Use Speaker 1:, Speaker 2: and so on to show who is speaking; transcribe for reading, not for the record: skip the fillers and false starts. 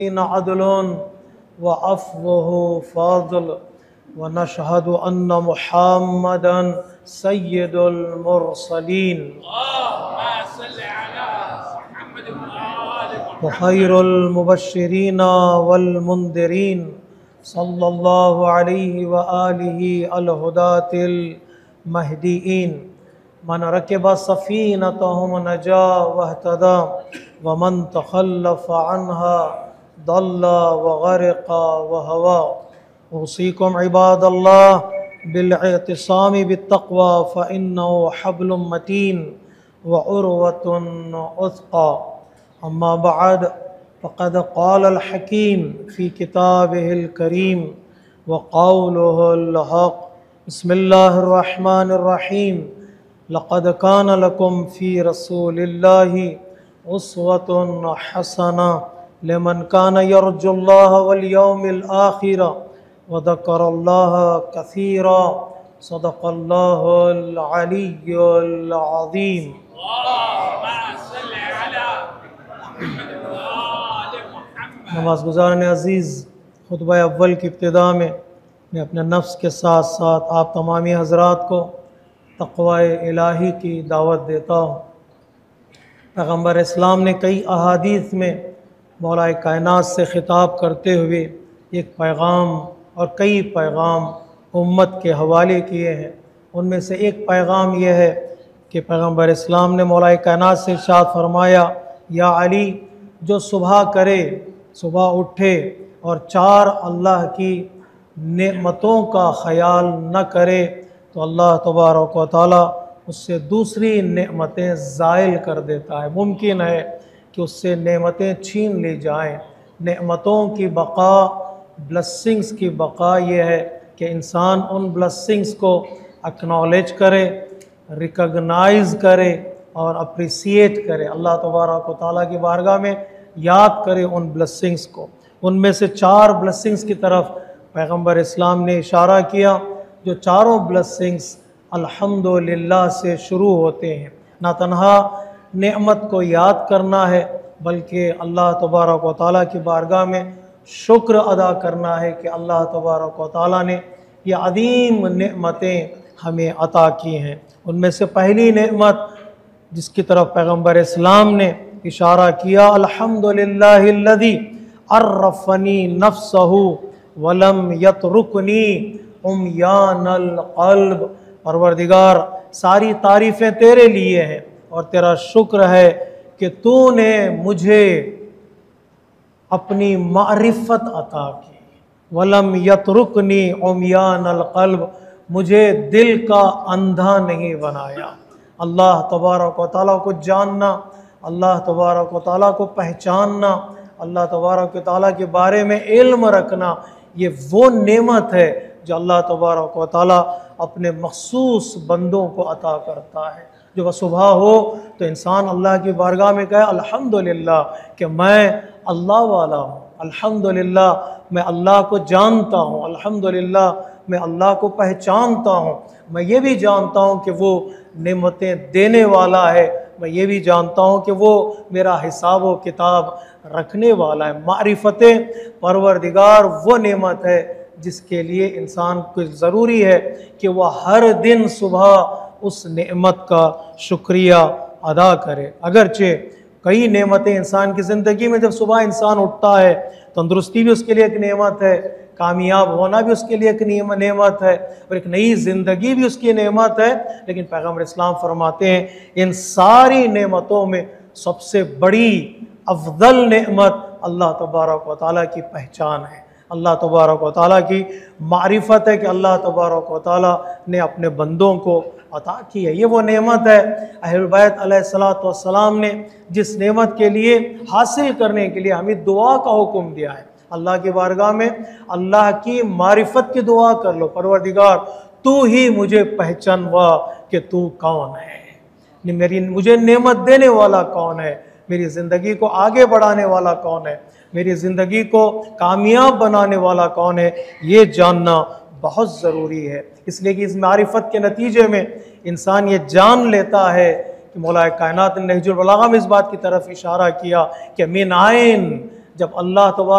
Speaker 1: अदल व अफ़्वहु फ़ाज़ल व नशहदु अन्न मुहम्मदन सय्यदुल मुरसलीन व खैरुल मुबश्शिरीन वल मुंदिरीन सल्लल्लाहु अलैहि व आलिहि अल हुदातिल महदीईन मन रकिब सफ़ीनतहुम नजा वहतदा व मन तखल्लफ़ अन्हा दल्ला व गरक़ा व हवा। उसीकुम इबादल्लाह बिल-इतिसामी बित्तक़वा फ़इन्नहु हब्लुम मतीन व उर्वतुन उस्क़ा। अम्मा बअद फ़क़द क़ालल हकीम फ़ी किताबिहिल करीम व क़ौलुहुल हक़। बिस्मिल्लाहिर रहमानिर रहीम। लक़द कान लकुम फ़ी रसूलिल्लाहि उस्वतुन हसना लिमन कान यर्जुल्लाह वल यौमिल आखिर व ज़करल्लाह कसीरा। सदक़ल्लाहुल अलिय्युल अज़ीम। नमाज़ गुज़ारने अज़ीज़, खुतबा अव्वल की इब्तिदा में मैं अपने नफ्स के साथ साथ आप तमामी हज़रात को तक़वा इलाही की दावत देता हूँ। पैगम्बर इस्लाम ने कई अहादीस में मौलाए कायनात से ख़िताब करते हुए एक पैगाम और कई पैगाम उम्मत के हवाले किए हैं। उनमें से एक पैगाम यह है कि पैगम्बर इस्लाम ने मौलाए कायनात से इरशाद फरमाया, या अली, जो सुबह करे, सुबह उठे और चार अल्लाह की नेमतों का ख़याल न करे तो अल्लाह तबारक व तआला उससे दूसरी नेमतें ज़ाइल कर देता है। मुमकिन है कि उससे नेमतें छीन ली जाएं। नेमतों की बका, ब्लेसिंग्स की बका ये है कि इंसान उन ब्लेसिंग्स को एक्नॉलेज करे, रिकग्नाइज़ करे और अप्रिसिएट करे, अल्लाह तबारक व तआला की बारगाह में याद करे उन ब्लेसिंग्स को। उनमें से चार ब्लेसिंग्स की तरफ पैगम्बर इस्लाम ने इशारा किया, जो चारों ब्लेसिंग्स अल्हम्दुलिल्लाह से शुरू होते हैं। ना तन्हा नेमत को याद करना है बल्कि अल्लाह तबारक व तआला की बारगाह में शुक्र अदा करना है कि अल्लाह तबारक व तआला ने ये अदीम नेमतें हमें अता की हैं। उनमें से पहली नेमत जिसकी तरफ पैगम्बर इस्लाम ने इशारा किया, अल्हम्दुलिल्लाहिल्लज़ी अर्रफ़नी नफ्सहु वलम यतरुकनी उम्यानल क़ल्ब। परवरदिगार, सारी तारीफ़ें तेरे लिए हैं और तेरा शुक्र है कि तूने मुझे अपनी मारिफत अता की। वलम यतरुकनी उम्यानल क़ल्ब, मुझे दिल का अंधा नहीं बनाया। अल्लाह तबारक व तआला को जानना, अल्लाह तबारक व तआला को पहचानना, अल्लाह तबारक व तआला के बारे में इल्म रखना, ये वो नेमत है जो अल्लाह तबारक व तआला अपने मखसूस बंदों को अता करता है। जो वह सुबह हो तो इंसान अल्लाह की बारगाह में कहे, अल्हम्दुलिल्लाह कि मैं अल्लाह वाला हूँ, अल्हम्दुलिल्लाह मैं अल्लाह को जानता हूँ, अल्हम्दुलिल्लाह मैं अल्लाह को पहचानता हूँ। मैं ये भी जानता हूँ कि वो नेमतें देने वाला है, मैं ये भी जानता हूँ कि वो मेरा हिसाब व किताब रखने वाला है। मारिफतें परवरदिगार वो नेमत है जिसके लिए इंसान को ज़रूरी है कि वह हर दिन सुबह उस नेमत का शुक्रिया अदा करे। अगरचे कई नेमतें इंसान की ज़िंदगी में, जब सुबह इंसान उठता है, तंदुरुस्ती भी उसके लिए एक नेमत है, कामयाब होना भी उसके लिए एक नेमत है और एक नई ज़िंदगी भी उसकी नेमत है। लेकिन पैगम्बर इस्लाम फरमाते हैं, इन सारी नेमतों में सबसे बड़ी अफजल नेमत अल्लाह तबारक व तआला की पहचान है, अल्लाह तबारक व तआला की मारिफत है कि अल्लाह तबारक व तआला ने अपने बंदों को अता की है। ये वो नेमत है अहले बैत अलैहिस्सलातु वस्सलाम ने जिस नेमत के लिए हासिल करने के लिए हमें दुआ का हुक्म दिया है। अल्लाह की बारगाह में अल्लाह की मारिफत की दुआ कर लो, परवरदिगार तू ही मुझे पहचानवा कि तू कौन है, मुझे नेमत देने वाला कौन है, मेरी ज़िंदगी को आगे बढ़ाने वाला कौन है, मेरी ज़िंदगी को कामयाब बनाने वाला कौन है, ये जानना बहुत ज़रूरी है। इसलिए कि इस मारिफत के नतीजे में इंसान ये जान लेता है कि मौला कायनात ने नहजुल बलागा में इस बात की तरफ इशारा किया कि मिन आइन, जब अल्लाह तबारक